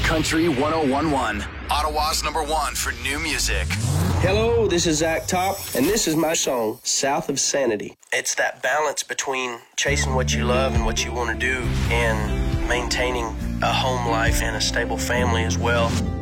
Country 1011, Ottawa's #1 for new music. Hello, this is Zach Top, and this is my song, South of Sanity. It's that balance between chasing what you love and what you want to do and maintaining a home life and a stable family as well.